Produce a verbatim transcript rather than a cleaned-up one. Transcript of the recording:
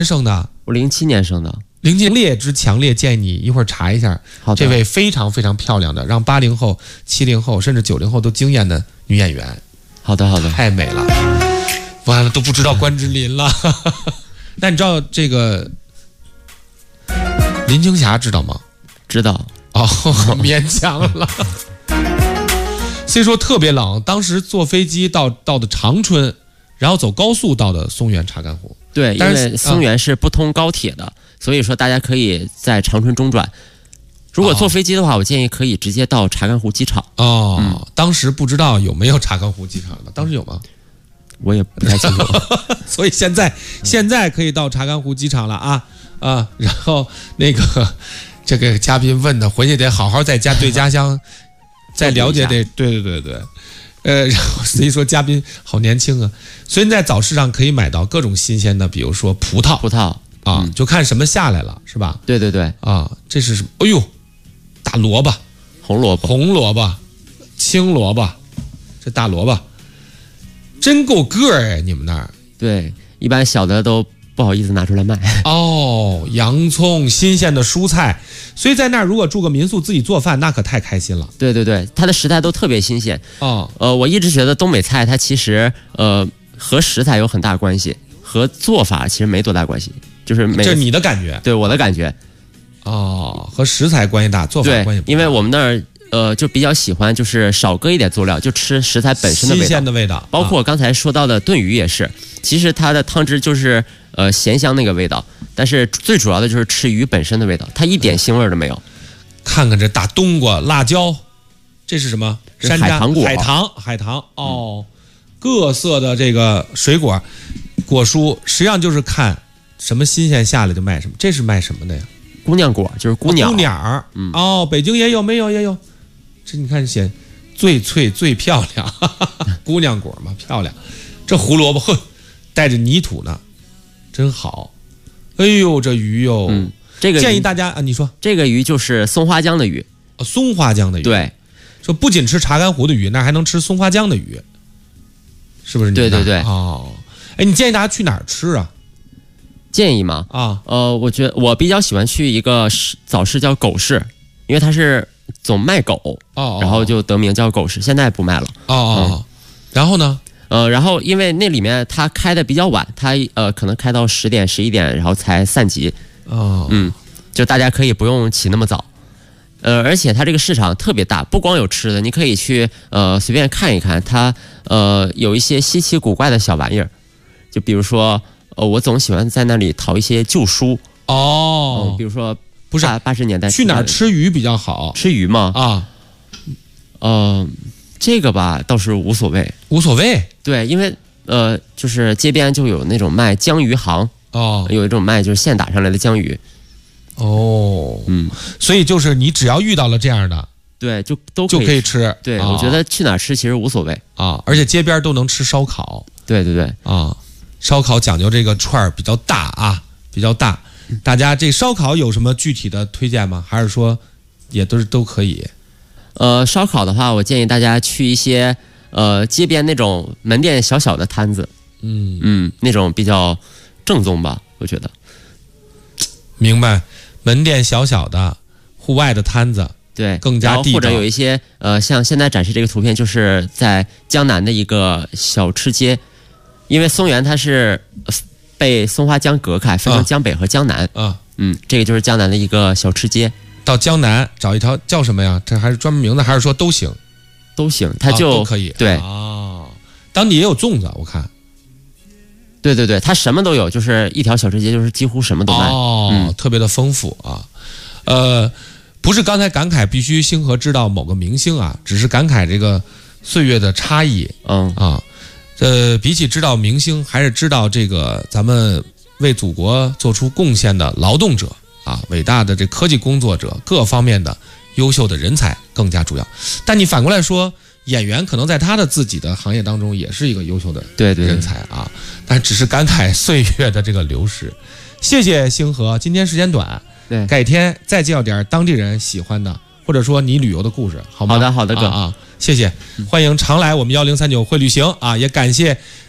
生的？ 我零七年生的。 零七烈之强烈，建议你一会儿查一下。 好的， 这位非常非常漂亮的，让八零后、七零后甚至九零后都惊艳的女演员。 好的，好的， 太美了。完了都不知道关之琳了。那你知道这个林青霞知道吗？ 知道。 哦，勉强了。虽说特别冷，当时坐飞机到到的长春，然后走高速到的松原查干湖。 对，因为松原是不通高铁的，嗯、所以说大家可以在长春中转。如果坐飞机的话，哦、我建议可以直接到查干湖机场。 哦、嗯，当时不知道有没有查干湖机场的，当时有吗？ 我也不太清楚。 所以现在现在可以到查干湖机场了啊啊！然后那个这个嘉宾问的，回去得好好在家对家乡再了解得，对对对对。呃，然后所以说嘉宾好年轻啊，所以在早市上可以买到各种新鲜的，比如说葡萄， 葡萄啊、 嗯， 就看什么下来了，是吧？ 对对对， 啊，这是什么？哎呦，大萝卜， 红萝卜， 红萝卜，青萝卜，这大萝卜真够个儿哎！你们那儿对，一般小的都不好意思拿出来卖。 哦，洋葱，新鲜的蔬菜，所以在那儿如果住个民宿自己做饭，那可太开心了。 对对对，它的食材都特别新鲜。 哦， 呃，我一直觉得东北菜它其实呃和食材有很大关系，和做法其实没多大关系，就是没。 这是你的感觉？ 对，我的感觉。 哦，和食材关系大，做法关系不大。 因为我们那儿呃就比较喜欢就是少搁一点佐料，就吃食材本身的味道。 新鲜的味道， 包括我刚才说到的炖鱼也是，其实它的汤汁就是呃咸香那个味道，但是最主要的就是吃鱼本身的味道，它一点腥味都没有。 看看这大冬瓜、辣椒，这是什么？山楂、 海棠果、 海棠、海棠哦，各色的这个水果果蔬，实际上就是看什么新鲜下来就卖什么。这是卖什么的呀？ 姑娘果，就是姑鸟。 哦、姑鸟，嗯，哦，北京也有没有？也有。这你看写最脆最漂亮，哈哈姑娘果嘛，漂亮。这胡萝卜，呵，带着泥土呢，真好。哎呦，这鱼哟， 嗯，这个建议大家啊，你说这个鱼就是松花江的鱼， 哦，松花江的鱼。 对， 说不仅吃查干湖的鱼，那还能吃松花江的鱼，是不是你？ 对对对。 哦，哎，你建议大家去哪儿吃啊？ 建议吗？ 啊， 呃，我觉得我比较喜欢去一个早市叫狗市，因为它是总卖狗， 哦， 然后就得名叫狗市，现在不卖了。 哦哦，嗯、然后呢？ 呃，然后因为那里面它开的比较晚，它呃可能开到十点、十一点，然后才散集。 哦， 嗯，就大家可以不用起那么早。呃，而且它这个市场特别大，不光有吃的，你可以去呃随便看一看，它呃有一些稀奇古怪的小玩意儿，就比如说。呃，我总喜欢在那里淘一些旧书哦、 呃，比如说不是八十年代去哪儿吃鱼比较好？ 吃鱼吗？ 啊， 呃，这个吧倒是无所谓， 无所谓。 对，因为呃，就是街边就有那种卖江鱼行哦， 有一种卖就是现打上来的江鱼。 哦， 嗯， 所以就是你只要遇到了这样的， 对，就都就可以吃。 对、 哦， 我觉得去哪儿吃其实无所谓啊，而且街边都能吃烧烤。 对对对， 啊。烧烤讲究这个串儿比较大啊，比较大。大家这烧烤有什么具体的推荐吗？还是说也都是都可以？ 呃，烧烤的话，我建议大家去一些呃街边那种门店小小的摊子， 嗯嗯，那种比较正宗吧，我觉得。 明白，门店小小的户外的摊子， 对， 更加地道。 或者有一些呃，像现在展示这个图片，就是在江南的一个小吃街。因为松原它是被松花江隔开，分成江北和江南。 啊， 嗯，这个就是江南的一个小吃街。 到江南找一条叫什么呀？这还是专门名字，还是说都行？ 都行，它就、 啊、都可以。 对哦，当地也有粽子，我看。 对对对，它什么都有，就是一条小吃街，就是几乎什么都卖。 哦，嗯、特别的丰富啊。呃，不是刚才感慨必须星河知道某个明星啊，只是感慨这个岁月的差异。 嗯啊。呃，比起知道明星，还是知道这个咱们为祖国做出贡献的劳动者啊，伟大的这科技工作者，各方面的优秀的人才更加重要。但你反过来说，演员可能在他的自己的行业当中也是一个优秀的人才啊，对对对，但只是感慨岁月的这个流逝。谢谢星河，今天时间短， 对， 改天再介绍点当地人喜欢的，或者说你旅游的故事，好吗？ 好的，好的，哥啊啊。谢谢，欢迎常来我们幺零三九会旅行啊！也感谢